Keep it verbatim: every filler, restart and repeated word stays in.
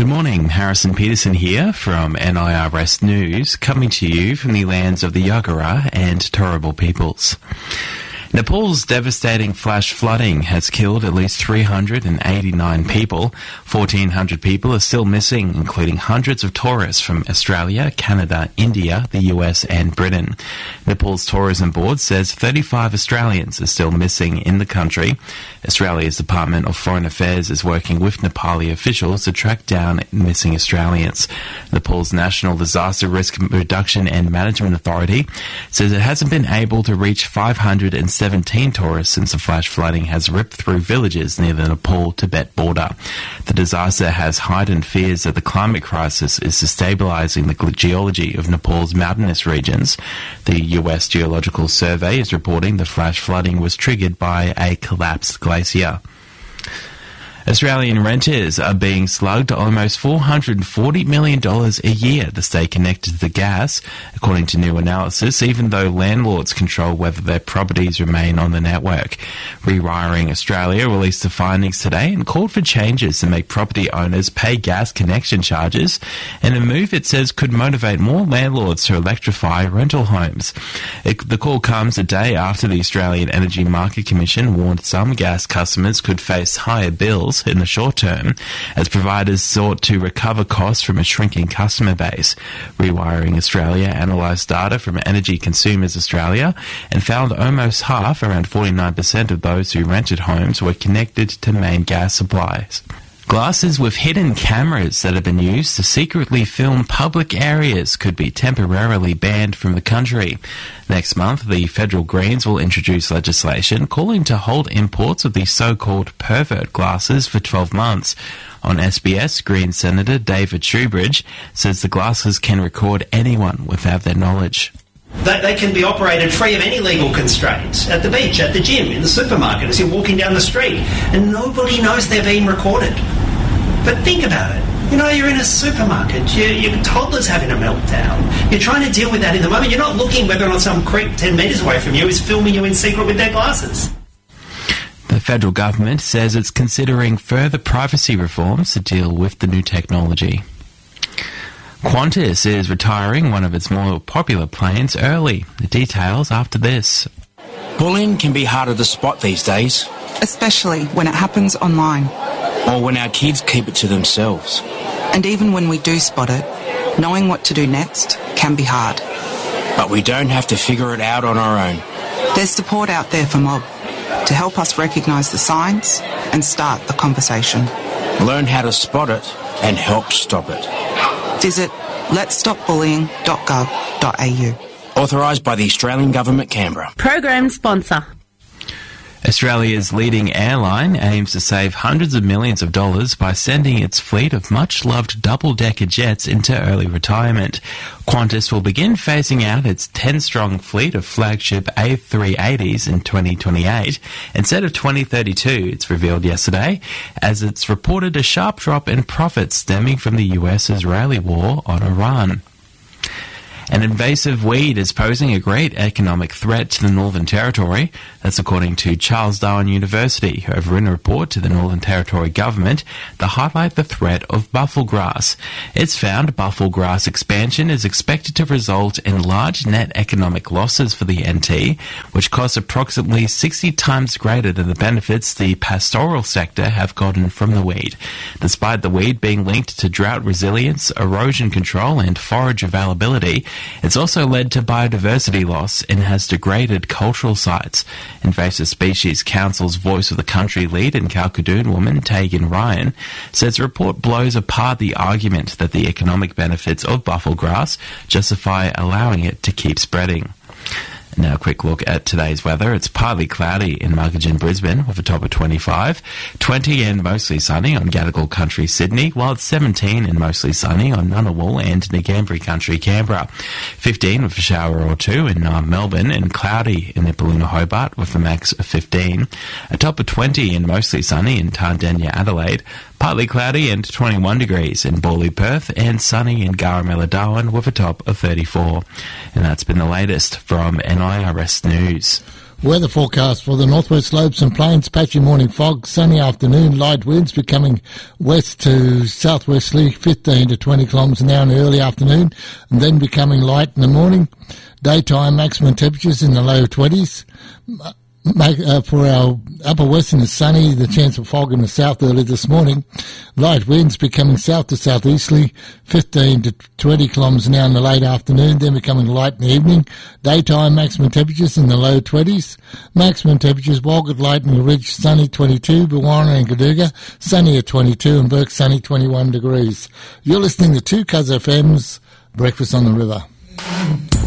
Good morning, Harrison Peterson here from N I R S News, coming to you from the lands of the Yagara and Turrbal peoples. Nepal's devastating flash flooding has killed at least three hundred eighty-nine people. fourteen hundred people are still missing, including hundreds of tourists from Australia, Canada, India, the U S and Britain. Nepal's tourism board says thirty-five Australians are still missing in the country. Australia's Department of Foreign Affairs is working with Nepali officials to track down missing Australians. Nepal's National Disaster Risk Reduction and Management Authority says it hasn't been able to reach five hundred seventeen tourists since the flash flooding has ripped through villages near the Nepal-Tibet border. The disaster has heightened fears that the climate crisis is destabilizing the geology of Nepal's mountainous regions. The U S Geological Survey is reporting the flash flooding was triggered by a collapsed glacier. Australian renters are being slugged almost four hundred forty million dollars a year to stay connected to the gas, according to new analysis, even though landlords control whether their properties remain on the network. Rewiring Australia released the findings today and called for changes to make property owners pay gas connection charges, and a move it says could motivate more landlords to electrify rental homes. It, the call comes a day after the Australian Energy Market Commission warned some gas customers could face higher bills in the short term as providers sought to recover costs from a shrinking customer base. Rewiring Australia analysed data from Energy Consumers Australia and found almost half, around forty-nine percent of those who rented homes were connected to main gas supplies. Glasses with hidden cameras that have been used to secretly film public areas could be temporarily banned from the country. Next month, the federal Greens will introduce legislation calling to hold imports of these so-called pervert glasses for twelve months. On S B S, Green Senator David Shoebridge says the glasses can record anyone without their knowledge. They, they can be operated free of any legal constraints at the beach, at the gym, in the supermarket, as you're walking down the street, and nobody knows they're being recorded. But think about it. You know, you're in a supermarket, you, your toddler's having a meltdown. You're trying to deal with that in the moment. You're not looking whether or not some creep ten metres away from you is filming you in secret with their glasses. The federal government says it's considering further privacy reforms to deal with the new technology. Qantas is retiring one of its more popular planes early. The details after this. Bullying can be harder to spot these days. Especially when it happens online. Or when our kids keep it to themselves. And even when we do spot it, knowing what to do next can be hard. But we don't have to figure it out on our own. There's support out there for Mob to help us recognise the signs and start the conversation. Learn how to spot it and help stop it. Visit lets stop bullying dot gov dot a u. Authorised by the Australian Government, Canberra. Program sponsor. Australia's leading airline aims to save hundreds of millions of dollars by sending its fleet of much-loved double-decker jets into early retirement. Qantas will begin phasing out its ten-strong fleet of flagship A three eighties in twenty twenty-eight instead of twenty thirty-two, it's revealed yesterday, as it's reported a sharp drop in profits stemming from the U S-Israeli war on Iran. An invasive weed is posing a great economic threat to the Northern Territory. That's according to Charles Darwin University, who have written a report to the Northern Territory government to highlight the threat of bufflegrass. It's found bufflegrass expansion is expected to result in large net economic losses for the N T, which costs approximately sixty times greater than the benefits the pastoral sector have gotten from the weed. Despite the weed being linked to drought resilience, erosion control and forage availability, it's also led to biodiversity loss and has degraded cultural sites. Invasive Species Council's Voice of the Country lead and Kalkadoon woman, Tegan Ryan, says the report blows apart the argument that the economic benefits of bufflegrass justify allowing it to keep spreading. Now a quick look at today's weather. It's partly cloudy in Muggeridge, Brisbane, with a top of twenty-five. twenty and mostly sunny on Gadigal Country, Sydney, while it's seventeen and mostly sunny on Ngunnawal and Ngambri Country, Canberra. fifteen with a shower or two in uh, Melbourne, and cloudy in Nipaluna, Hobart, with a max of fifteen. A top of twenty and mostly sunny in Tardenia, Adelaide. Partly cloudy and twenty-one degrees in Borley, Perth, and sunny in Garamela, Darwin, with a top of thirty-four. And that's been the latest from N I R S News. Weather forecast for the northwest slopes and plains: patchy morning fog, sunny afternoon, light winds becoming west to southwesterly, fifteen to twenty kilometres an hour in the early afternoon, and then becoming light in the morning. Daytime maximum temperatures in the low twenties. Make, uh, for our upper western is sunny, the chance of fog in the south early this morning. Light winds becoming south to southeasterly, fifteen to twenty kilometres an hour in the late afternoon, then becoming light in the evening. Daytime maximum temperatures in the low twenties. Maximum temperatures: Walgett, Lightning Ridge, sunny twenty-two, Bawana and Caduga, sunny at twenty-two, and Burke, sunny twenty-one degrees. You're listening to two Cuz F M's Breakfast on the River.